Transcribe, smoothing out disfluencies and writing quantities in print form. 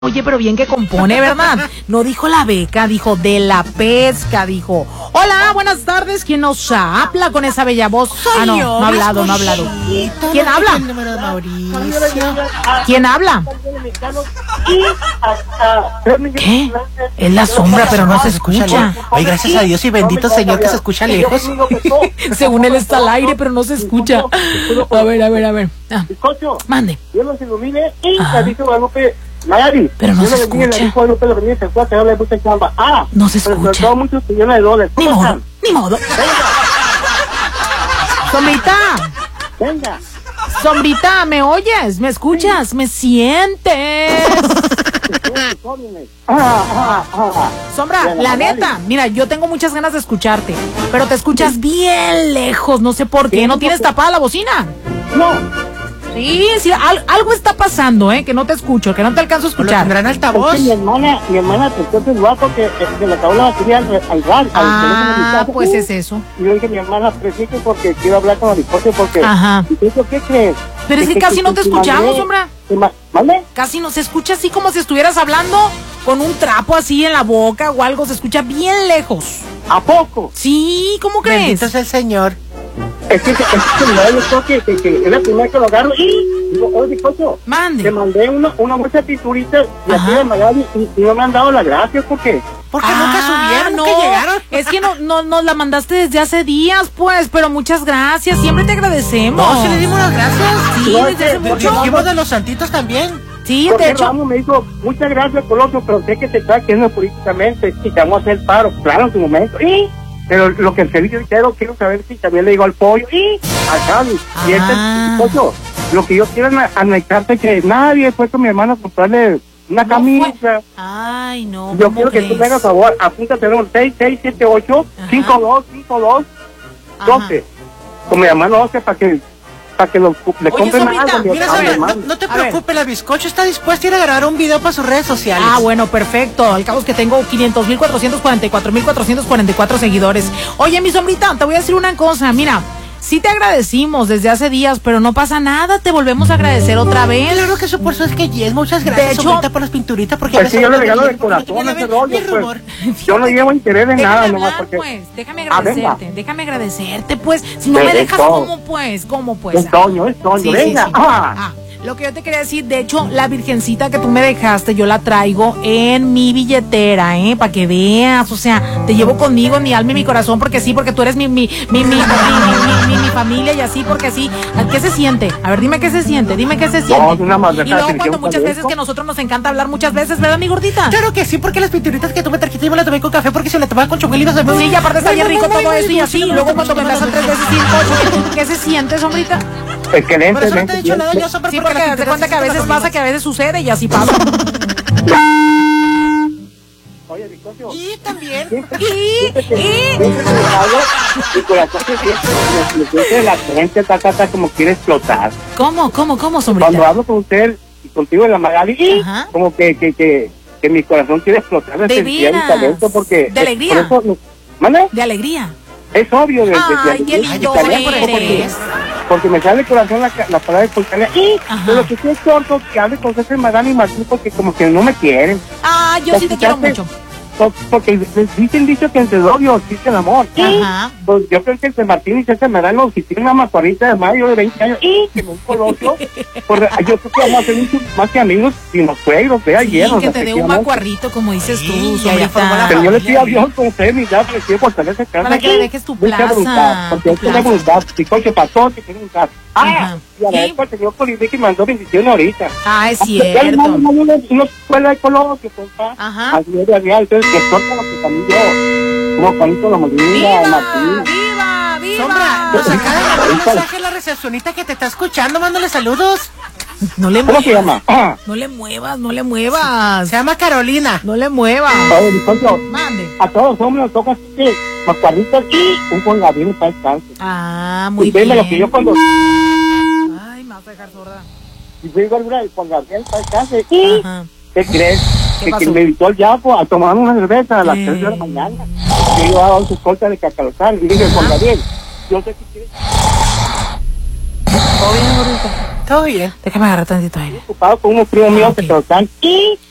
Oye, pero bien que compone, ¿verdad? No dijo la beca, dijo de la pesca, dijo. Hola, buenas tardes, ¿quién nos habla con esa bella voz? Soy no, yo, no ha hablado, no ha hablado. ¿Quién habla? El número de Mauricio. ¿Quién habla? ¿Qué? Es la sombra, pero no se escucha. Ay, gracias a Dios y bendito Señor que se escucha lejos. Según él está al aire, pero no se escucha. A ver. Ah, mande. Dios los ilumine y la dice Guadalupe Mayari. Pero no se escucha. No se escucha. Muchos millones de dólares. Ni modo, ni modo. Sombrita, Venga. Sombrita, ¿me oyes? ¿Me escuchas? ¿Me sientes? Sombra, la neta, mira, yo tengo muchas ganas de escucharte, pero te escuchas bien lejos, no sé por qué. ¿No tienes tapada la bocina? No. Sí, algo está pasando, que no te escucho, que no te alcanzo a escuchar. ¿Tendrán altavoz? Mi hermana te el guapo que le acabó la batería al Ah, pues es eso. Y yo dije, mi hermana, presique porque quiero hablar con Aricote porque... Ajá. ¿Y eso qué crees? Pero es que casi no te escuchamos, Sombra. ¿Vale? Casi no se escucha así como si estuvieras hablando con un trapo así en la boca o algo, se escucha bien lejos. ¿A poco? Sí, ¿cómo crees? Bendito es el Señor. Es que yo creo que es la primera que lo agarro y digo, oye, Cocho, Mande. te mandé una mucha pinturita y aquí de Magali y no me han dado las gracias porque... Porque nunca subieron, no, nunca llegaron. Es que no nos la mandaste desde hace días, pues, pero muchas gracias, siempre te agradecemos. No, sí le dimos las gracias. Sí, No, desde hace mucho. Dijimos de los santitos también. Sí, Porque de hecho. Ramos me dijo, muchas gracias, Colosio, pero sé que te está quedando políticamente y te vamos a hacer paro, claro, en su momento. Pero lo que el servicio quiero saber si también le digo al pollo y al Javi. Y Cocho, lo que yo quiero es anexarte que nadie fue con mi hermano a comprarle una camisa. Ay, no. Yo quiero que tú me hagas favor, apúntate en 6678 5252 12. Con mi hermano 12 para que le compren Sombrita, algo Mira, a mi Sombra, hermano. no te preocupes, la bizcocho está dispuesta a ir a grabar un video para sus redes sociales. Ah, bueno, perfecto. Al cabo es que tengo 500,444,444 seguidores. Oye, mi Sombrita, te voy a decir una cosa. Mira, sí te agradecimos desde hace días, pero no pasa nada. Te volvemos a agradecer otra vez. Claro que eso por eso es que Yes, muchas gracias, De hecho, Sombrita, por las pinturitas. Porque Pues sí, yo le regalo de corazón ese rollo, pues. Yo no llevo interés en nada, nomás porque... Pues, déjame venga. agradecerte, pues. Si no me dejas, ¿cómo pues? Es Toño, Sí, venga. sí. Lo que yo te quería decir, de hecho, la virgencita que tú me dejaste, yo la traigo en mi billetera, para que veas, o sea, te llevo conmigo en mi alma y mi corazón, porque sí, porque tú eres mi familia y así, porque así. ¿Qué se siente? A ver, dime qué se siente, No, una más y luego cuando muchas veces que a nosotros nos encanta hablar muchas veces, ¿verdad, mi gordita? Claro que sí, porque las pinturitas que tú me trajiste yo me las tomé con café, porque si la tomaba con chocolate se me... Sí, y aparte está bien rico todo eso y así, y luego cuando me pasan 3 veces 5, ¿qué se siente, Sombrita? Excelente. Por eso no te he dicho nada yo, Sombra, Sí, porque te das cuenta que a veces pasa, que a veces sucede y así pasa. Oye, Victorio. Y también... Mi corazón se siente la gente está como quiere explotar. ¿Cómo, Sombrita? Cuando hablo con usted y contigo en la Magali, como que mi corazón quiere explotar de felicidad y talento porque... ¿De alegría? Por eso, ¿mande? ¿De alegría? Es obvio. Ay, qué lindo eres. Porque me sale el corazón la palabra espontánea. Pero lo que sí es corto, que hable con César Magán y Martín porque como que no me quieren. Ah, yo sí te quiero mucho. Porque dicen dicho que entre dos existe el amor. Pues yo creo que entre Martín y César Medrano, si tienen una macuarita de mayo de 20 años, que me un Colosio, pues yo creo que vamos a ser mucho más que amigos sin los suegros, que te dé un macuarrito, como dices tú, Sombrita. Pero yo le pido a Dios con ustedes, mi edad, les pido por tener ese casa. Para que le dejes tu plaza. Porque es una voluntad, si coche pasó, que tiene un casa. Y a ver, pues el señor Polivic me mandó bendición ahorita. Ah, es cierto. Una escuela de Colosio, pues, así es de entonces, que corta lo que también yo, como Juanito La Molina, Martín. ¡Viva! Sombra, nos acaba de mandar un mensaje la recepcionista que te está escuchando, mándale saludos. ¿Cómo se llama? No le muevas. Se llama Carolina. No le muevas. Oye, Nicolio, Mande. a todos los hombres nos toca así que macuarritas y un Juan Gabriel para descanso. Muy y bien. lo que yo cuando... Ay, me vas a dejar sorda. Y fui igual el Juan Gabriel para descanso y... ¿Qué crees? Que me invitó al Yapo a tomar una cerveza a las 3 de la mañana. Yo iba a dar sus cortas de cacalozal y dije, Juan Gabriel, yo sé que quieres... ¿Todo bien, gordita? Todo bien. Déjame agarrar tantito aire. Ocupado con unos primos míos que te lo están y